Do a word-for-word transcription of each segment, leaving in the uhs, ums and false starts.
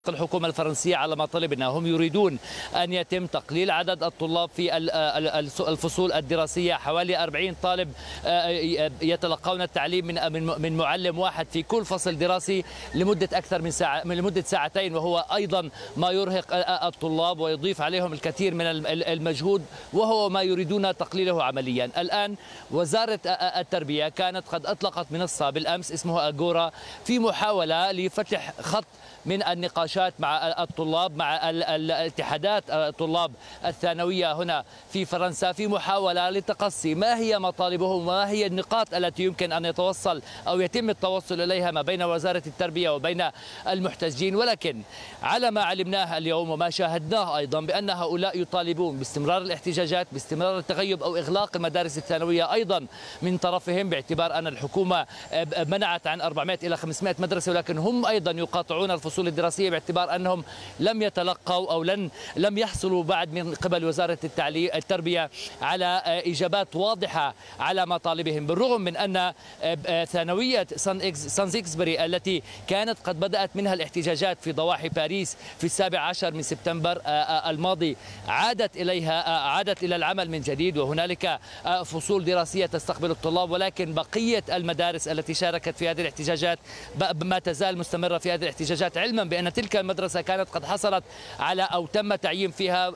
الحكومة الفرنسية على مطالبنا. هم يريدون أن يتم تقليل عدد الطلاب في الفصول الدراسية، حوالي أربعين طالب يتلقون التعليم من من معلم واحد في كل فصل دراسي لمدة أكثر من ساعة من لمدة ساعتين، وهو أيضا ما يرهق الطلاب ويضيف عليهم الكثير من المجهود، وهو ما يريدون تقليله عمليا. الآن وزارة التربية كانت قد أطلقت منصة بالأمس اسمها أجورا في محاولة لفتح خط من النقاشات مع الطلاب، مع الاتحادات الطلاب الثانوية هنا في فرنسا، في محاولة لتقصي ما هي مطالبهم وما هي النقاط التي يمكن أن يتوصل أو يتم التوصل إليها ما بين وزارة التربية وبين المحتجين. ولكن على ما علمناه اليوم وما شاهدناه أيضا بأن هؤلاء يطالبون باستمرار الاحتجاجات، باستمرار التغيب أو إغلاق المدارس الثانوية أيضا من طرفهم، باعتبار أن الحكومة منعت عن أربعمائة إلى خمسمائة مدرسة، ولكن هم أيضا يقاطعون الفصول الدراسية باعتبار أنهم لم يتلقوا أو لن لم يحصلوا بعد من قبل وزارة التعليم التربية على إجابات واضحة على مطالبهم، بالرغم من أن ثانوية سان إكسبري التي كانت قد بدأت منها الاحتجاجات في ضواحي باريس في السابع عشر من سبتمبر الماضي عادت إليها عادت إلى العمل من جديد، وهنالك فصول دراسية تستقبل الطلاب، ولكن بقية المدارس التي شاركت في هذه الاحتجاجات ما تزال مستمرة في هذه الاحتجاجات، علما بأن تلك المدرسة كانت قد حصلت على أو تم تعيين فيها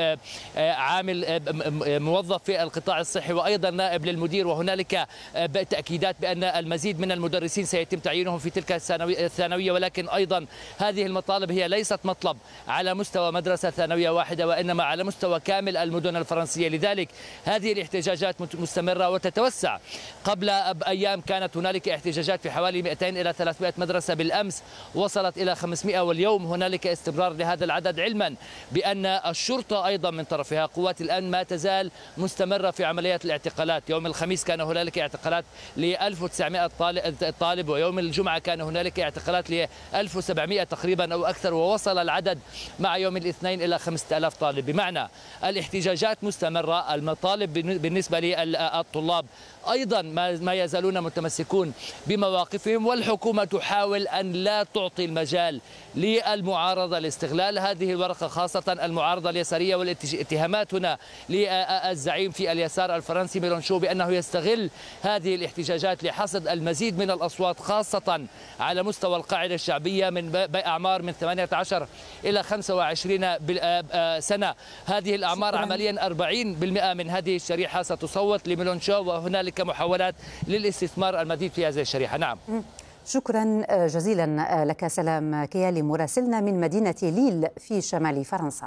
عامل موظف في القطاع الصحي وأيضا نائب للمدير، وهنالك تأكيدات بأن المزيد من المدرسين سيتم تعيينهم في تلك الثانوية. ولكن أيضا هذه المطالب هي ليست مطلب على مستوى مدرسة ثانوية واحدة، وإنما على مستوى كامل المدن الفرنسية. لذلك هذه الاحتجاجات مستمرة وتتوسع. قبل أيام كانت هنالك احتجاجات في حوالي مئتين إلى ثلاثمائة مدرسة، بالأمس وصلت إلى خمسمائة، واليوم هنالك استمرار لهذا العدد، علما بأن الشرطة أيضا من طرفها قوات الأمن ما تزال مستمرة في عمليات الاعتقالات. يوم الخميس كان هنالك اعتقالات ل ألف وتسعمائة طالب، ويوم الجمعة كان هنالك اعتقالات ل ألف وسبعمائة تقريبا أو أكثر، ووصل العدد مع يوم الاثنين إلى خمسة آلاف طالب. بمعنى الاحتجاجات مستمرة، المطالب بالنسبة للطلاب أيضا ما يزالون متمسكون بمواقفهم، والحكومة تحاول أن لا تعطي المجال للمعارضة لاستغلال هذه الورقة، خاصة المعارضة اليسارية، والاتهامات هنا للزعيم في اليسار الفرنسي ميلانشون بأنه يستغل هذه الاحتجاجات لحصد المزيد من الأصوات، خاصة على مستوى القاعدة الشعبية من أعمار من ثمانية عشر إلى خمسة وعشرين سنة. هذه الأعمار عمليا أربعين بالمئة من هذه الشريحة ستصوت لميلانشون، وهنالك محاولات للاستثمار المزيد في هذه الشريحة. نعم. شكرا جزيلا لك سلام كيالي مراسلنا من مدينة ليل في شمال فرنسا.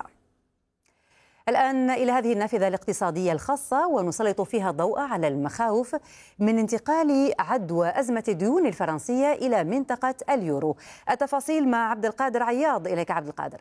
الآن إلى هذه النافذة الاقتصادية الخاصة، ونسلط فيها الضوء على المخاوف من انتقال عدوى أزمة الديون الفرنسية إلى منطقة اليورو. التفاصيل مع عبد القادر عياض. إليك عبد القادر.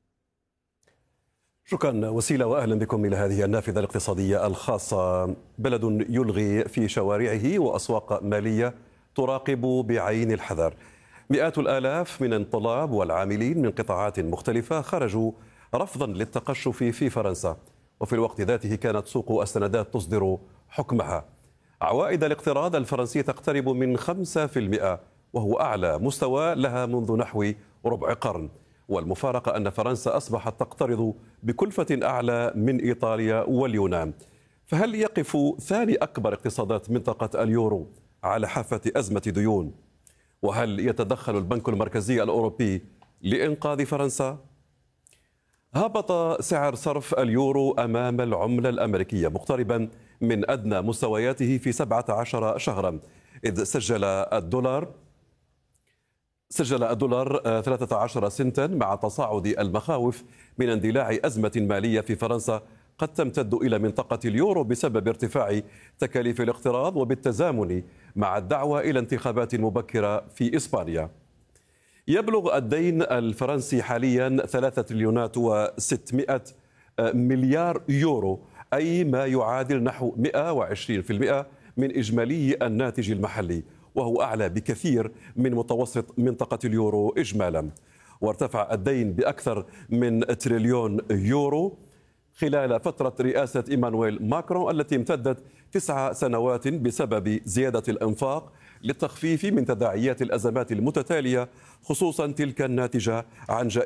شكرا وسيلة، وأهلا بكم إلى هذه النافذة الاقتصادية الخاصة. بلد يلغي في شوارعه وأسواق مالية تراقب بعين الحذر. مئات الآلاف من الطلاب والعاملين من قطاعات مختلفة خرجوا رفضا للتقشف في فرنسا، وفي الوقت ذاته كانت سوق السندات تصدر حكمها. عوائد الاقتراض الفرنسي تقترب من خمسة بالمئة، وهو أعلى مستوى لها منذ نحو ربع قرن. والمفارقة أن فرنسا أصبحت تقترض بكلفة أعلى من إيطاليا واليونان. فهل يقف ثاني أكبر اقتصادات منطقة اليورو على حافة أزمة ديون؟ وهل يتدخل البنك المركزي الأوروبي لإنقاذ فرنسا؟ هبط سعر صرف اليورو أمام العملة الأمريكية مقتربا من أدنى مستوياته في سبعة عشر شهرا، إذ سجل الدولار سجل الدولار ثلاثة عشر سنتا، مع تصاعد المخاوف من اندلاع أزمة مالية في فرنسا قد تمتد إلى منطقة اليورو بسبب ارتفاع تكاليف الاقتراض، وبالتزامن مع الدعوة إلى انتخابات مبكرة في إسبانيا. يبلغ الدين الفرنسي حاليا ثلاثة تريليونات وستمائة مليار يورو، أي ما يعادل نحو مئة وعشرين بالمئة من إجمالي الناتج المحلي، وهو أعلى بكثير من متوسط منطقة اليورو إجمالا. وارتفع الدين بأكثر من تريليون يورو خلال فترة رئاسة إيمانويل ماكرون التي امتدت تسع سنوات بسبب زيادة الإنفاق للتخفيف من تداعيات الأزمات المتتالية، خصوصا تلك الناتجة عن جائحة